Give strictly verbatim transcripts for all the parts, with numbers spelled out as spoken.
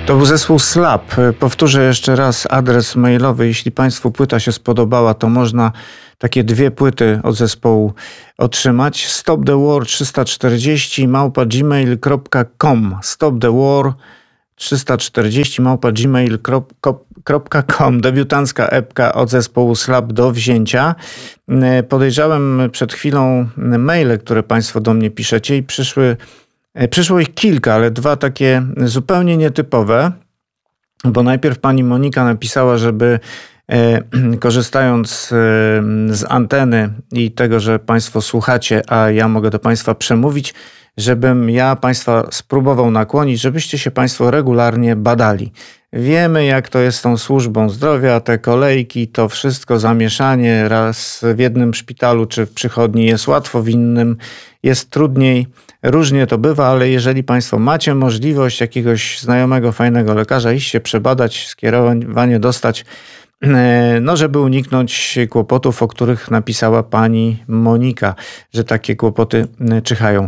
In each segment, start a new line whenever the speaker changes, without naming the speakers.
To był zespół Slap. Powtórzę jeszcze raz adres mailowy. Jeśli Państwu płyta się spodobała, to można takie dwie płyty od zespołu otrzymać. stop the war trzysta czterdzieści małpa gmail kropka com stop the war trzysta czterdzieści małpa gmail kropka com. Debiutancka epka od zespołu Slap do wzięcia. Podejrzałem przed chwilą maile, które Państwo do mnie piszecie i przyszły Przyszło ich kilka, ale dwa takie zupełnie nietypowe, bo najpierw pani Monika napisała, żeby e, korzystając e, z anteny i tego, że Państwo słuchacie, a ja mogę do Państwa przemówić, żebym ja Państwa spróbował nakłonić, żebyście się Państwo regularnie badali. Wiemy, jak to jest z tą służbą zdrowia, te kolejki, to wszystko zamieszanie, raz w jednym szpitalu czy w przychodni jest łatwo, w innym jest trudniej. Różnie to bywa, ale jeżeli Państwo macie możliwość jakiegoś znajomego, fajnego lekarza iść się przebadać, skierowanie dostać, no żeby uniknąć kłopotów, o których napisała pani Monika, że takie kłopoty czyhają.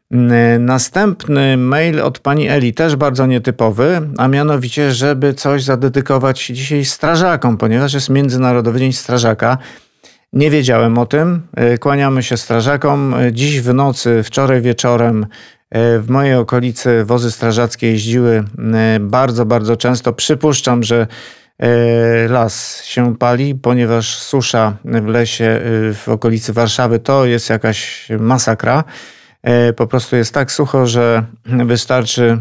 Następny mail od pani Eli, też bardzo nietypowy, a mianowicie, żeby coś zadedykować dzisiaj strażakom, ponieważ jest Międzynarodowy Dzień Strażaka. Nie wiedziałem o tym. Kłaniamy się strażakom. Dziś w nocy, wczoraj wieczorem w mojej okolicy wozy strażackie jeździły bardzo, bardzo często. Przypuszczam, że las się pali, ponieważ susza w lesie w okolicy Warszawy to jest jakaś masakra. Po prostu jest tak sucho, że wystarczy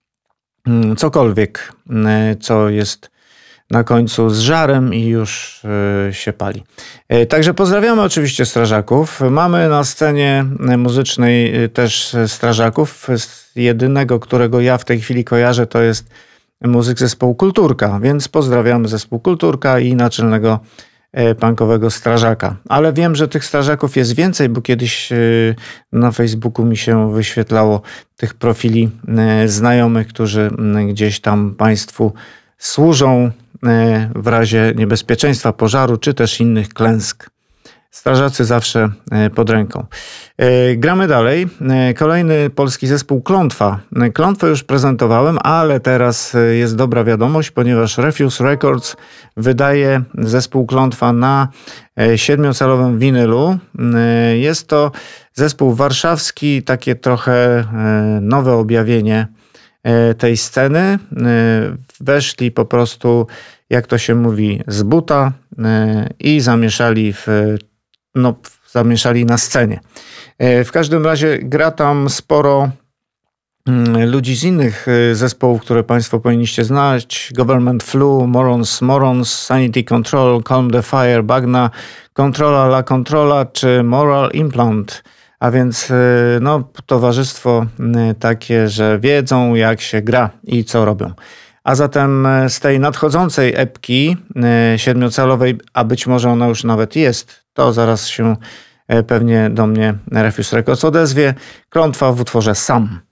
cokolwiek, co jest na końcu z żarem i już się pali. Także pozdrawiamy oczywiście strażaków. Mamy na scenie muzycznej też strażaków. Jedynego, którego ja w tej chwili kojarzę, to jest muzyk zespołu Kulturka, więc pozdrawiamy zespół Kulturka i naczelnego punkowego strażaka. Ale wiem, że tych strażaków jest więcej, bo kiedyś na Facebooku mi się wyświetlało tych profili znajomych, którzy gdzieś tam Państwu służą w razie niebezpieczeństwa, pożaru czy też innych klęsk. Strażacy zawsze pod ręką. Gramy dalej. Kolejny polski zespół Klątwa. Klątwę już prezentowałem, ale teraz jest dobra wiadomość, ponieważ Refuse Records wydaje zespół Klątwa na siedmiocalowym winylu. Jest to zespół warszawski, takie trochę nowe objawienie tej sceny. Weszli po prostu, jak to się mówi, z buta i zamieszali w no, zamieszali na scenie. W każdym razie gra tam sporo ludzi z innych zespołów, które Państwo powinniście znać. Government Flu, Morons Morons, Sanity Control, Calm the Fire, Bagna, Controla La Controla czy Moral Implant. A więc no, towarzystwo takie, że wiedzą jak się gra i co robią. A zatem z tej nadchodzącej epki siedmiocalowej, a być może ona już nawet jest, to zaraz się pewnie do mnie Refuse Records odezwie. Klątwa w utworze Sam.